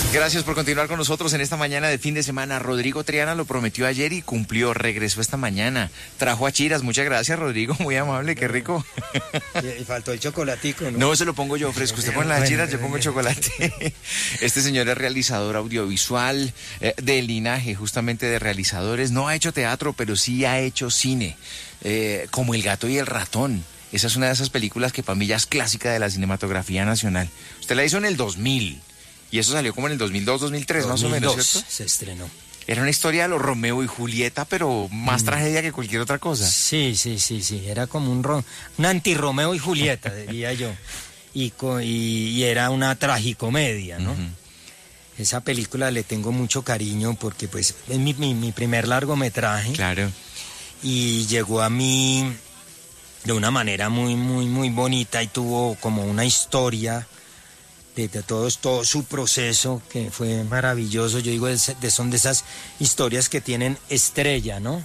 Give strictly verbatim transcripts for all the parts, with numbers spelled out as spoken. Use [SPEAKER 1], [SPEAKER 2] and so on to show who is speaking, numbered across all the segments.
[SPEAKER 1] Gracias por continuar con nosotros en esta mañana de fin de semana. Rodrigo Triana lo prometió ayer y cumplió, regresó esta mañana. Trajo achiras, muchas gracias, Rodrigo, muy amable, qué rico.
[SPEAKER 2] Y, y faltó el chocolatico, ¿no?
[SPEAKER 1] No, se lo pongo yo, fresco. Usted pone las achiras, yo pongo el chocolate. Este señor es realizador audiovisual, eh, de linaje justamente de realizadores. No ha hecho teatro, pero sí ha hecho cine, eh, como El gato y el ratón. Esa es una de esas películas que para mí ya es clásica de la cinematografía nacional. Usted la hizo en el dos mil. Y eso salió como en el dos mil dos, dos mil tres, más o menos, ¿cierto?
[SPEAKER 2] Se estrenó.
[SPEAKER 1] Era una historia de los Romeo y Julieta, pero más mm. tragedia que cualquier otra cosa.
[SPEAKER 2] Sí, sí, sí, sí. Era como un, ro- un anti-Romeo y Julieta, diría yo. Y, co- y, y era una tragicomedia, ¿no? Uh-huh. Esa película le tengo mucho cariño porque pues es mi, mi, mi primer largometraje.
[SPEAKER 1] Claro.
[SPEAKER 2] Y llegó a mí de una manera muy, muy, muy bonita y tuvo como una historia de, de todo, todo su proceso que fue maravilloso. Yo digo, de, de, son de esas historias que tienen estrella, ¿no?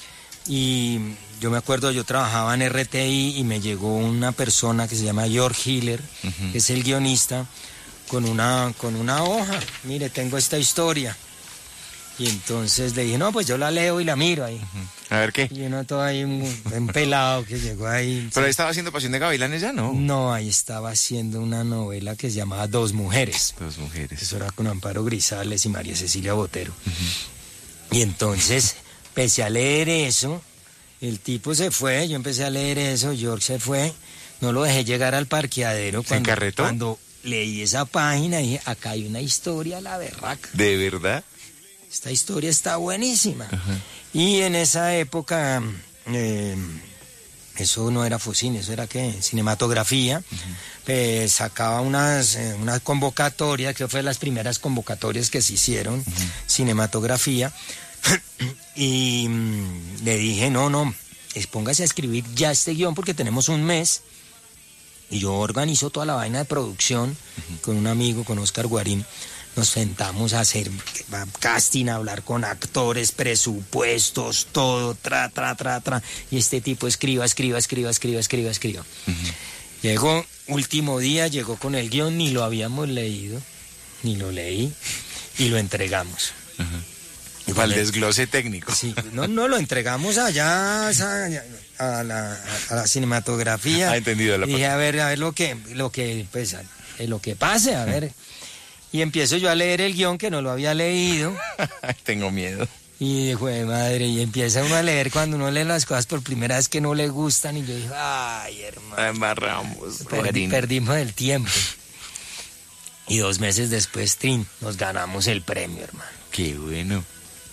[SPEAKER 2] Y yo me acuerdo, yo trabajaba en R T I y me llegó una persona que se llama George Hiller, uh-huh. que es el guionista, con una, con una hoja. Mire, tengo esta historia. Y entonces le dije, no, pues yo la leo y la miro ahí.
[SPEAKER 1] Uh-huh. A ver qué.
[SPEAKER 2] Y uno todo ahí, un, un pelado que llegó ahí.
[SPEAKER 1] ¿Pero ahí estaba haciendo Pasión de Gavilanes ya, no?
[SPEAKER 2] No, ahí estaba haciendo una novela que se llamaba Dos Mujeres.
[SPEAKER 1] Dos Mujeres.
[SPEAKER 2] Eso era con Amparo Grisales y María Cecilia Botero. Uh-huh. Y entonces empecé a leer eso, el tipo se fue, yo empecé a leer eso, George se fue, no lo dejé llegar al parqueadero.
[SPEAKER 1] ¿Se
[SPEAKER 2] cuando,
[SPEAKER 1] encarretó?
[SPEAKER 2] Cuando leí esa página dije, acá hay una historia, la berraca.
[SPEAKER 1] ¿De verdad?
[SPEAKER 2] Esta historia está buenísima.
[SPEAKER 1] Uh-huh.
[SPEAKER 2] Y en esa época, eh, eso no era Focine, eso era ¿qué? Cinematografía. Uh-huh. Eh, sacaba unas, eh, unas convocatorias, que fue las primeras convocatorias que se hicieron, uh-huh. cinematografía. Y mm, le dije, no, no, póngase a escribir ya este guión porque tenemos un mes. Y yo organizo toda la vaina de producción uh-huh. con un amigo, con Oscar Guarín. Nos sentamos a hacer casting, a hablar con actores, presupuestos, todo, tra, tra, tra, tra. Y este tipo escriba, escriba, escriba, escriba, escriba, escriba. Uh-huh. Llegó, último día, llegó con el guión, ni lo habíamos leído, ni lo leí, y lo entregamos.
[SPEAKER 1] Uh-huh. Para el desglose técnico.
[SPEAKER 2] Sí, no, no, lo entregamos allá a, a, la, a la cinematografía.
[SPEAKER 1] Ha entendido la
[SPEAKER 2] y dije, a ver, a ver lo que, lo que, pues, lo que pase, a ver... Y empiezo yo a leer el guión que no lo había leído.
[SPEAKER 1] Tengo miedo.
[SPEAKER 2] Y dijo, madre, y empieza uno a leer cuando uno lee las cosas por primera vez que no le gustan. Y yo dije, ay, hermano.
[SPEAKER 1] Amarramos.
[SPEAKER 2] Perdi, perdimos el tiempo. Y dos meses después, trin, nos ganamos el premio, hermano.
[SPEAKER 1] Qué bueno.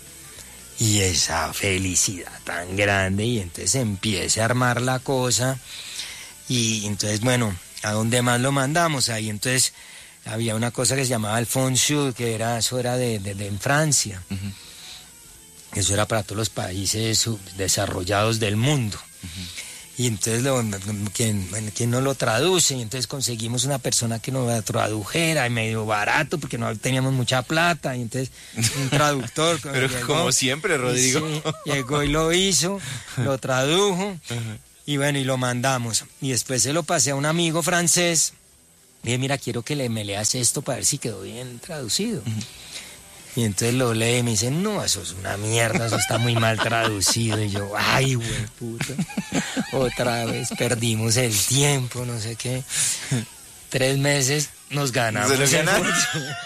[SPEAKER 2] Y esa felicidad tan grande. Y entonces empieza a armar la cosa. Y entonces, bueno, ¿a dónde más lo mandamos? Ahí entonces... Había una cosa que se llamaba el Fond Sud, que era, eso era de, de, de en Francia. Uh-huh. Eso era para todos los países desarrollados del mundo. Uh-huh. Y entonces, lo, ¿quién, ¿quién nos lo traduce? Y entonces conseguimos una persona que nos lo tradujera, y medio barato, porque no teníamos mucha plata. Y entonces, un traductor.
[SPEAKER 1] Pero llegó, como siempre, Rodrigo.
[SPEAKER 2] Y sí, llegó y lo hizo, lo tradujo, uh-huh. y bueno, y lo mandamos. Y después se lo pasé a un amigo francés. Dije, mira, quiero que le, me leas esto para ver si quedó bien traducido. Uh-huh. Y entonces lo lee y me dice, no, eso es una mierda, eso está muy mal traducido. Y yo, ay, güey, puta, otra vez perdimos el tiempo, no sé qué. Tres meses nos ganamos.
[SPEAKER 1] ¿Se lo ganaron?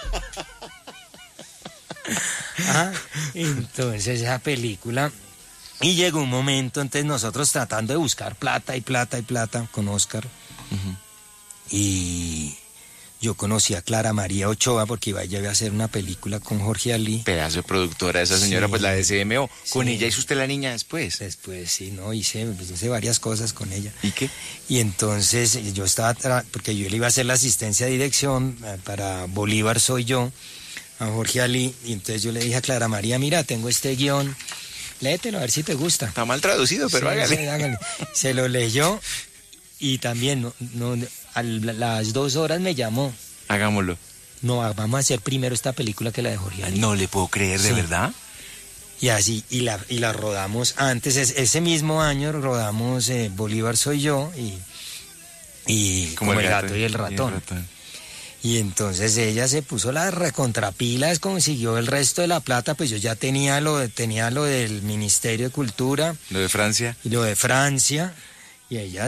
[SPEAKER 2] Ah, entonces esa película... Y llegó un momento, entonces nosotros tratando de buscar plata y plata y plata con Oscar... Uh-huh. Y yo conocí a Clara María Ochoa porque iba, ella iba a hacer una película con Jorge Ali.
[SPEAKER 1] Pedazo de productora esa señora, sí, pues la de C M O. ¿Con sí. ella hizo usted La Niña después?
[SPEAKER 2] Después, sí, no, hice, pues, hice varias cosas con ella.
[SPEAKER 1] ¿Y qué?
[SPEAKER 2] Y entonces yo estaba, tra- porque yo le iba a hacer la asistencia de dirección para Bolívar Soy Yo, a Jorge Ali. Y entonces yo le dije a Clara María, mira, tengo este guión, léetelo a ver si te gusta.
[SPEAKER 1] Está mal traducido, pero sí, hágale.
[SPEAKER 2] Sí, hágale. Se lo leyó y también no... no a las dos horas me llamó.
[SPEAKER 1] Hagámoslo.
[SPEAKER 2] No, vamos a hacer primero esta película que la de Jorge Ali.
[SPEAKER 1] No le puedo creer, ¿de sí. verdad?
[SPEAKER 2] Y así, y la, y la rodamos antes, es, ese mismo año rodamos eh, Bolívar Soy Yo y, y
[SPEAKER 1] como, como el, gato, gato y el ratón. Y, el ratón.
[SPEAKER 2] Y entonces ella se puso las recontrapilas, consiguió el resto de la plata, pues yo ya tenía lo, de, tenía lo del Ministerio de Cultura.
[SPEAKER 1] Lo de Francia.
[SPEAKER 2] Y lo de Francia, y ella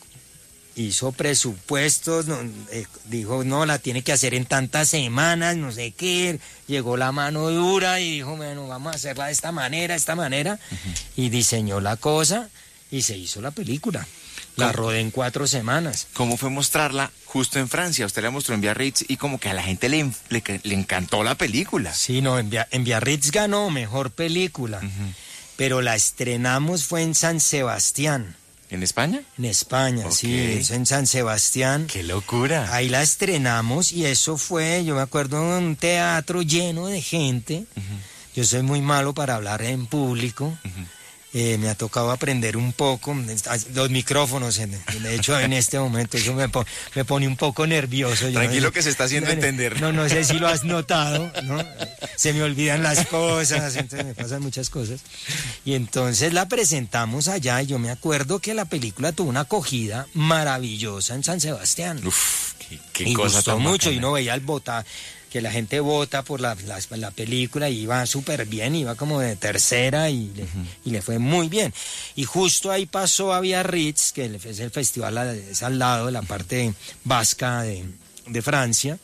[SPEAKER 2] hizo presupuestos, no, eh, dijo, no, la tiene que hacer en tantas semanas, no sé qué, llegó la mano dura y dijo, bueno, vamos a hacerla de esta manera, de esta manera, uh-huh. Y diseñó la cosa y se hizo la película. La rodé en cuatro semanas.
[SPEAKER 1] ¿Cómo fue mostrarla justo en Francia? Usted la mostró en Biarritz y como que a la gente le, le, le encantó la película.
[SPEAKER 2] Sí, no, en, en Biarritz ganó mejor película, uh-huh. Pero la estrenamos fue en San Sebastián.
[SPEAKER 1] ¿En España?
[SPEAKER 2] En España, okay. Sí, eso en San Sebastián.
[SPEAKER 1] ¡Qué locura!
[SPEAKER 2] Ahí la estrenamos y eso fue, yo me acuerdo, un teatro lleno de gente. Uh-huh. Yo soy muy malo para hablar en público. Uh-huh. Eh, me ha tocado aprender un poco, los micrófonos, de hecho en este momento eso me, pone, me pone un poco nervioso. Yo
[SPEAKER 1] Tranquilo
[SPEAKER 2] no,
[SPEAKER 1] que se está haciendo
[SPEAKER 2] no,
[SPEAKER 1] entender.
[SPEAKER 2] No, no sé si lo has notado, ¿no? Se me olvidan las cosas, entonces me pasan muchas cosas. Y entonces la presentamos allá y yo me acuerdo que la película tuvo una acogida maravillosa en San Sebastián.
[SPEAKER 1] Uf, qué, qué
[SPEAKER 2] y
[SPEAKER 1] cosa
[SPEAKER 2] gustó
[SPEAKER 1] tan
[SPEAKER 2] mucho
[SPEAKER 1] bacana.
[SPEAKER 2] Y uno veía el bota que la gente vota por la, la, la película y iba súper bien, iba como de tercera y le, uh-huh. y le fue muy bien. Y justo ahí pasó a Biarritz, que es el festival, es al lado de la parte vasca de, de Francia,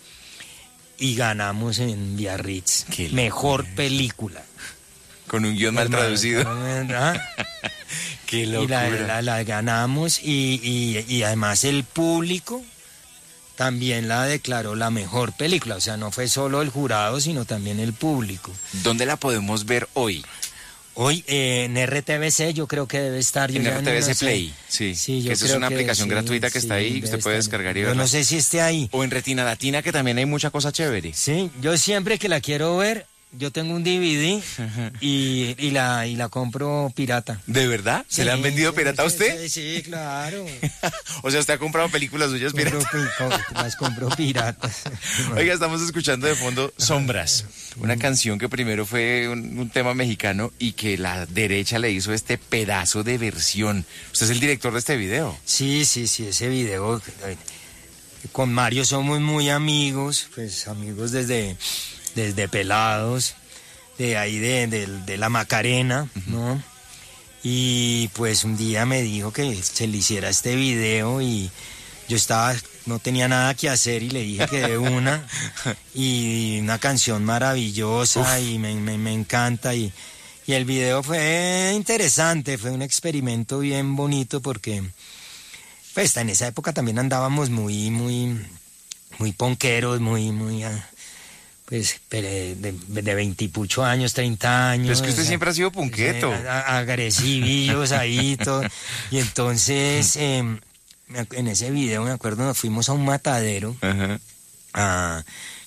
[SPEAKER 2] y ganamos en Biarritz.
[SPEAKER 1] Qué
[SPEAKER 2] mejor
[SPEAKER 1] locura.
[SPEAKER 2] Película.
[SPEAKER 1] Con un guión mal traducido.
[SPEAKER 2] ¿Ah?
[SPEAKER 1] Qué locura.
[SPEAKER 2] Y la, la, la ganamos y, y, y además el público también la declaró la mejor película, o sea, no fue solo el jurado, sino también el público.
[SPEAKER 1] ¿Dónde la podemos ver hoy?
[SPEAKER 2] Hoy eh, en R T V C yo creo que debe estar.
[SPEAKER 1] En
[SPEAKER 2] yo
[SPEAKER 1] R T V C
[SPEAKER 2] no
[SPEAKER 1] Play, sí.
[SPEAKER 2] sí
[SPEAKER 1] que esa es una aplicación
[SPEAKER 2] sí,
[SPEAKER 1] gratuita que
[SPEAKER 2] sí,
[SPEAKER 1] está ahí, que usted puede
[SPEAKER 2] estar.
[SPEAKER 1] descargar y
[SPEAKER 2] Yo
[SPEAKER 1] verla.
[SPEAKER 2] no sé si esté ahí.
[SPEAKER 1] O en Retina Latina, que también hay mucha cosa chévere.
[SPEAKER 2] Sí, yo siempre que la quiero ver, yo tengo un D V D y, y, la, y la compro pirata.
[SPEAKER 1] ¿De verdad? ¿Se
[SPEAKER 2] sí,
[SPEAKER 1] le han vendido pirata a usted?
[SPEAKER 2] Sí, sí, claro.
[SPEAKER 1] O sea, ¿usted ha comprado películas suyas
[SPEAKER 2] compro,
[SPEAKER 1] piratas?
[SPEAKER 2] Las compro piratas.
[SPEAKER 1] Oiga, estamos escuchando de fondo Sombras, una canción que primero fue un, un tema mexicano y que la derecha le hizo este pedazo de versión. ¿Usted es el director de este video?
[SPEAKER 2] Sí, sí, sí, ese video. Con Mario somos muy amigos, pues amigos desde... desde pelados, de ahí de, de, de la Macarena, uh-huh. ¿no? Y pues un día me dijo que se le hiciera este video y yo estaba, no tenía nada que hacer y le dije que de una, y una canción maravillosa. Uf. Y me, me, me encanta y, y el video fue interesante, fue un experimento bien bonito porque pues en esa época también andábamos muy, muy, muy ponqueros, muy, muy... pues de, de veintipucho años, treinta años.
[SPEAKER 1] Pero es que usted o sea, siempre ha sido punqueto.
[SPEAKER 2] Agresivillos ahí, todo. Y entonces, eh, en ese video, me acuerdo, nos fuimos a un matadero. Uh-huh. a,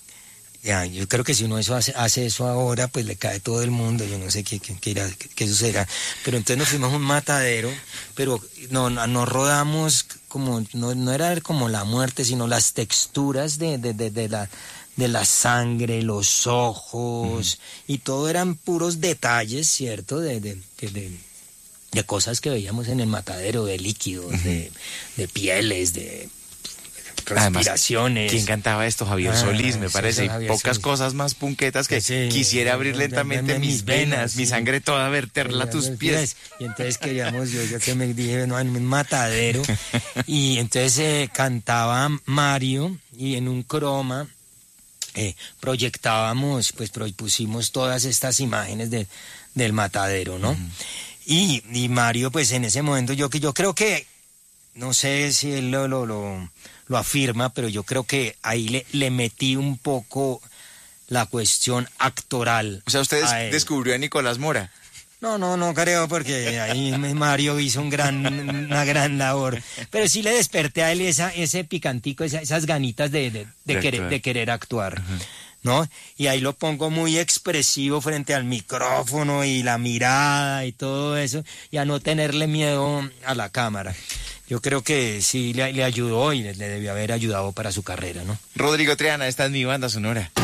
[SPEAKER 2] ya, yo creo que si uno eso hace, hace eso ahora, pues le cae todo el mundo. Yo no sé qué, qué, qué, irá, qué, qué sucederá. Pero entonces nos fuimos a un matadero, pero no, no rodamos como, no, no era como la muerte, sino las texturas de, de, de, de la... de la sangre, los ojos, uh-huh. y todo eran puros detalles, ¿cierto? De, de, de, de, de cosas que veíamos en el matadero, de líquidos, uh-huh. de, de pieles, de respiraciones.
[SPEAKER 1] Además, ¿quién cantaba esto? Javier ah, Solís, me parece, y pocas Solís. Cosas más punquetas que sí, quisiera abrir lentamente mis venas, venas mi sangre sí. toda, verterla a tus pies.
[SPEAKER 2] Y entonces queríamos, yo ya te me dije, no, en un matadero, y entonces eh, cantaba Mario, y en un croma, Eh, proyectábamos, pues pusimos todas estas imágenes de, del matadero, ¿no? Uh-huh. Y, y Mario, pues en ese momento, yo que yo creo que, no sé si él lo, lo, lo, lo afirma, pero yo creo que ahí le, le metí un poco la cuestión actoral.
[SPEAKER 1] O sea, usted des- descubrió a Nicolás Mora.
[SPEAKER 2] No, no, no creo, porque ahí Mario hizo un gran, una gran labor. Pero sí le desperté a él esa, ese picantico, esa, esas ganitas de, de, de, de, querer, de querer actuar, uh-huh. ¿no? Y ahí lo pongo muy expresivo frente al micrófono y la mirada y todo eso, y a no tenerle miedo a la cámara. Yo creo que sí le, le ayudó y le, le debió haber ayudado para su carrera, ¿no?
[SPEAKER 1] Rodrigo Triana, esta es mi banda sonora.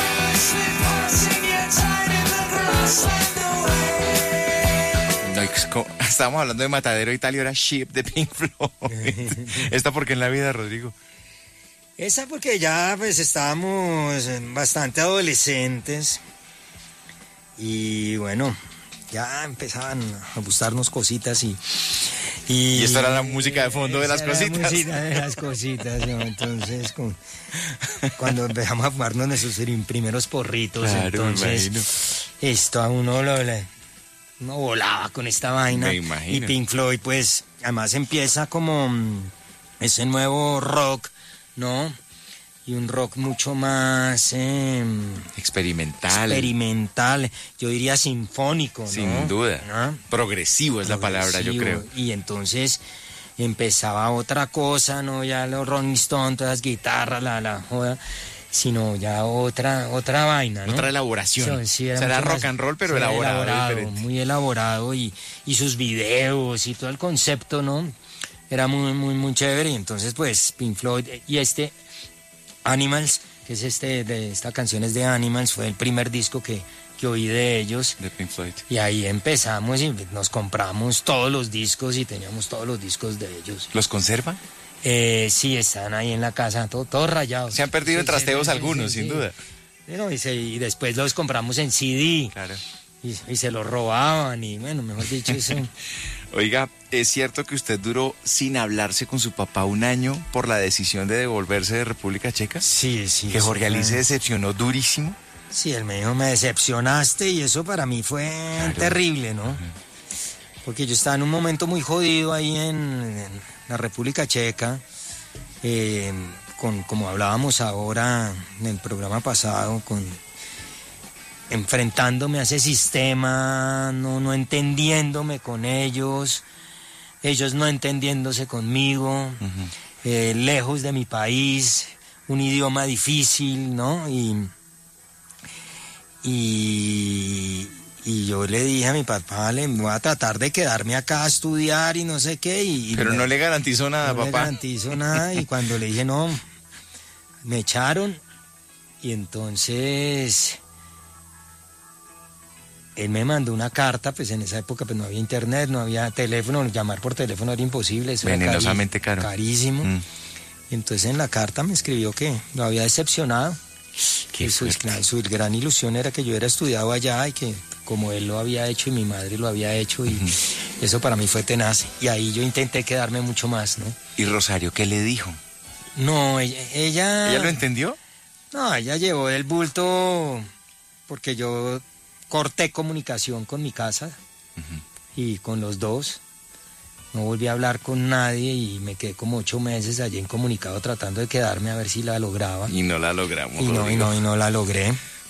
[SPEAKER 1] Estábamos hablando de Matadero Italia, era Ship de Pink Floyd. ¿Esta por qué en la vida, Rodrigo?
[SPEAKER 2] Esa porque ya pues estábamos bastante adolescentes y bueno, ya empezaban a gustarnos cositas y...
[SPEAKER 1] Y, y esta era la música de fondo de las cositas.
[SPEAKER 2] La música de las cositas, ¿no? Entonces, con, cuando empezamos a fumarnos nuestros primeros porritos, claro, entonces esto a uno lo... Le, uno volaba con esta vaina.
[SPEAKER 1] Me imagino.
[SPEAKER 2] Y Pink Floyd, pues, además empieza como ese nuevo rock, ¿no? Y un rock mucho más... Eh,
[SPEAKER 1] experimental.
[SPEAKER 2] Experimental, yo diría sinfónico, ¿no?
[SPEAKER 1] Sin duda. ¿No? Progresivo es Progresivo, la palabra, yo creo.
[SPEAKER 2] Y entonces empezaba otra cosa, ¿no? Ya los Rolling Stones, todas las guitarras, la, la joda... sino ya otra otra vaina, ¿no?
[SPEAKER 1] Otra elaboración.
[SPEAKER 2] Sí, era,
[SPEAKER 1] o sea, era rock and roll, pero elaborado,
[SPEAKER 2] elaborado muy elaborado y, y sus videos y todo el concepto, ¿no? Era muy, muy, muy chévere. Y entonces, pues, Pink Floyd y este Animals, que es este, de esta canción es de Animals, fue el primer disco que, que oí de ellos.
[SPEAKER 1] De Pink Floyd.
[SPEAKER 2] Y ahí empezamos y nos compramos todos los discos y teníamos todos los discos de ellos.
[SPEAKER 1] ¿Los conservan?
[SPEAKER 2] Eh, sí, están ahí en la casa, todos todo rayados.
[SPEAKER 1] Se han perdido en
[SPEAKER 2] sí,
[SPEAKER 1] trasteos
[SPEAKER 2] sí,
[SPEAKER 1] algunos,
[SPEAKER 2] sí,
[SPEAKER 1] sin
[SPEAKER 2] sí.
[SPEAKER 1] duda.
[SPEAKER 2] No, y, se, y después los compramos en C D.
[SPEAKER 1] Claro.
[SPEAKER 2] Y, y se los robaban y bueno, mejor dicho eso.
[SPEAKER 1] Oiga, ¿es cierto que usted duró sin hablarse con su papá un año por la decisión de devolverse de República Checa?
[SPEAKER 2] Sí, sí.
[SPEAKER 1] ¿Que Jorge
[SPEAKER 2] sí,
[SPEAKER 1] Ali se decepcionó durísimo?
[SPEAKER 2] Sí, él me dijo, me decepcionaste y eso para mí fue claro. terrible, ¿no? Uh-huh. Porque yo estaba en un momento muy jodido ahí en, en la República Checa. Eh, con, como hablábamos ahora en el programa pasado, con enfrentándome a ese sistema, no, no entendiéndome con ellos, ellos no entendiéndose conmigo, uh-huh. eh, lejos de mi país, un idioma difícil, ¿no? Y, y, y yo le dije a mi papá, le voy a tratar de quedarme acá a estudiar y no sé qué. Y,
[SPEAKER 1] Pero
[SPEAKER 2] me,
[SPEAKER 1] no le garantizó nada,
[SPEAKER 2] no
[SPEAKER 1] papá.
[SPEAKER 2] No le garantizó nada y cuando le dije no, me echaron y entonces él me mandó una carta, pues en esa época pues no había internet, no había teléfono, llamar por teléfono era imposible. Eso
[SPEAKER 1] Venenosamente
[SPEAKER 2] era cari-
[SPEAKER 1] caro.
[SPEAKER 2] Carísimo. Mm. Y entonces en la carta me escribió que lo había decepcionado.
[SPEAKER 1] Qué
[SPEAKER 2] su, su gran ilusión era que yo hubiera estudiado allá y que como él lo había hecho y mi madre lo había hecho y uh-huh. eso para mí fue tenaz. Y ahí yo intenté quedarme mucho más, ¿no?
[SPEAKER 1] ¿Y Rosario qué le dijo?
[SPEAKER 2] No, ella... ¿Ella,
[SPEAKER 1] ¿Ella lo entendió?
[SPEAKER 2] No, ella llevó el bulto porque yo corté comunicación con mi casa uh-huh. y con los dos. No volví a hablar con nadie y me quedé como ocho meses allí incomunicado tratando de quedarme a ver si la lograba.
[SPEAKER 1] Y no la logramos.
[SPEAKER 2] Y no, y no, y no la logré.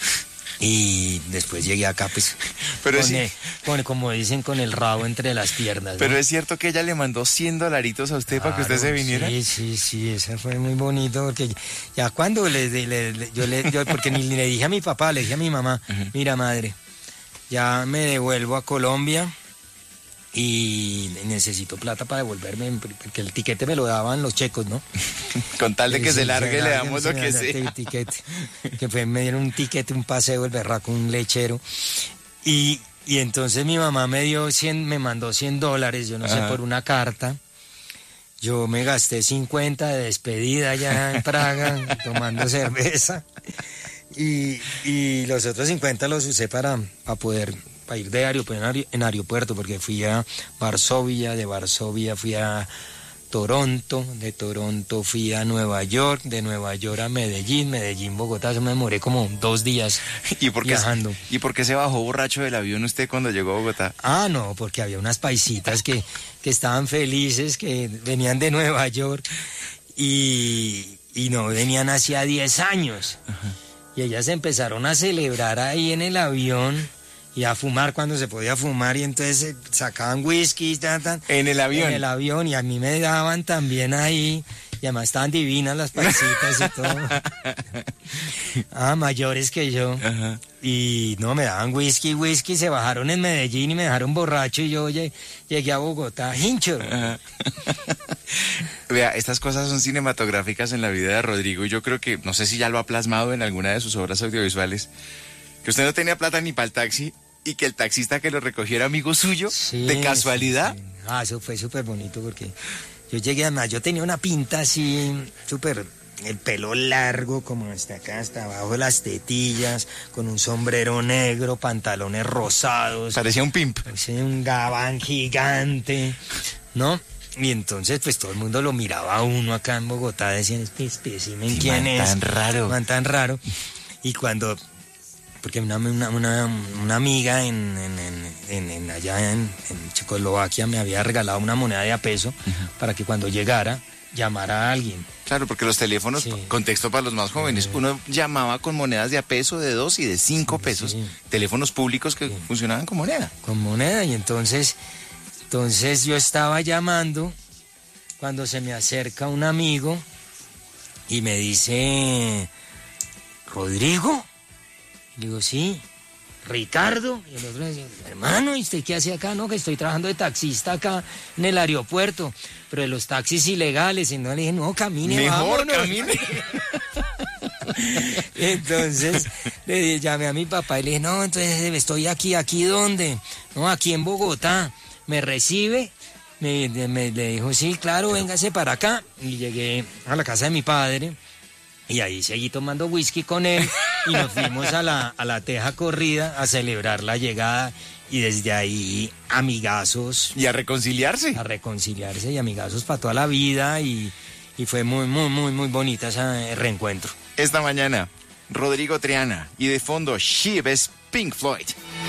[SPEAKER 2] Y después llegué acá, pues,
[SPEAKER 1] pero
[SPEAKER 2] con
[SPEAKER 1] sí.
[SPEAKER 2] el, con, como dicen, con el rabo entre las piernas, ¿no?
[SPEAKER 1] Pero es cierto que ella le mandó cien dolaritos a usted claro, para que usted se viniera.
[SPEAKER 2] Sí, sí, sí, eso fue muy bonito, porque ya cuando le, le, le yo le, yo, porque ni le dije a mi papá, le dije a mi mamá, uh-huh. mira madre, ya me devuelvo a Colombia y necesito plata para devolverme, porque el tiquete me lo daban los checos, ¿no?
[SPEAKER 1] Con tal de que sí, se largue, se le damos lo que sea.
[SPEAKER 2] Tiquete, que fue, me dieron un tiquete, un paseo, el berraco, un lechero. Y, y entonces mi mamá me dio cien, me mandó cien dólares, yo no Ajá. sé, por una carta. Yo me gasté cincuenta de despedida allá en Praga, tomando cerveza. Y, y los otros cincuenta los usé para, para poder... para ir de aeropuerto en aeropuerto, porque fui a Varsovia, de Varsovia fui a Toronto, de Toronto fui a Nueva York, de Nueva York a Medellín, Medellín, Bogotá, eso me demoré como dos días
[SPEAKER 1] ¿Y por qué,
[SPEAKER 2] viajando.
[SPEAKER 1] ¿Y por qué se bajó borracho del avión usted cuando llegó a Bogotá?
[SPEAKER 2] Ah, no, porque había unas paisitas que, que estaban felices, que venían de Nueva York y, y no venían hacía diez años. Ajá. Y ellas empezaron a celebrar ahí en el avión y a fumar cuando se podía fumar y entonces sacaban whisky tan, tan,
[SPEAKER 1] en el avión
[SPEAKER 2] en el avión y a mí me daban también ahí y además estaban divinas las paisitas y todo ah mayores que yo. Ajá. Y no me daban whisky whisky se bajaron en Medellín y me dejaron borracho y yo llegué, llegué a Bogotá hincho.
[SPEAKER 1] Vea, estas cosas son cinematográficas en la vida de Rodrigo y yo creo que no sé si ya lo ha plasmado en alguna de sus obras audiovisuales, que usted no tenía plata ni para el taxi y que el taxista que lo recogiera amigo suyo, sí, de casualidad.
[SPEAKER 2] Sí, sí. Ah, eso fue súper bonito porque yo llegué, además yo tenía una pinta así súper el pelo largo como hasta acá, hasta abajo de las tetillas, con un sombrero negro, pantalones rosados.
[SPEAKER 1] Parecía un pimp.
[SPEAKER 2] Parecía un gabán gigante, ¿no? Y entonces, pues, todo el mundo lo miraba a uno acá en Bogotá, decían, este espécimen,
[SPEAKER 1] Sí,
[SPEAKER 2] ¿quién
[SPEAKER 1] man
[SPEAKER 2] es?
[SPEAKER 1] tan raro.
[SPEAKER 2] Man tan raro. Y cuando... Porque una, una, una, una amiga en, en, en, en, en allá en, en Checoslovaquia me había regalado una moneda de a peso uh-huh. para que cuando llegara llamara a alguien.
[SPEAKER 1] Claro, porque los teléfonos, sí. contexto para los más jóvenes, uno llamaba con monedas de a peso, de dos y de cinco pesos, sí. teléfonos públicos que sí. funcionaban con moneda.
[SPEAKER 2] Con moneda, y entonces, entonces yo estaba llamando cuando se me acerca un amigo y me dice, ¿Rodrigo? Le digo, sí. ¿Ricardo? Y el otro dice, hermano, ¿y usted qué hace acá? No, que estoy trabajando de taxista acá en el aeropuerto, pero de los taxis ilegales. Y no, le dije, no, camine,
[SPEAKER 1] mejor
[SPEAKER 2] vámonos.
[SPEAKER 1] camine.
[SPEAKER 2] Entonces le llamé a mi papá y le dije, no, entonces estoy aquí, ¿aquí dónde? No, aquí en Bogotá. ¿Me recibe? Me, me le dijo, sí, claro, véngase para acá. Y llegué a la casa de mi padre. Y ahí seguí tomando whisky con él y nos fuimos a la, a la teja corrida a celebrar la llegada y desde ahí amigazos.
[SPEAKER 1] Y a reconciliarse.
[SPEAKER 2] A reconciliarse y amigazos para toda la vida y, y fue muy, muy, muy, muy bonita ese reencuentro.
[SPEAKER 1] Esta mañana, Rodrigo Triana y de fondo, She es Pink Floyd.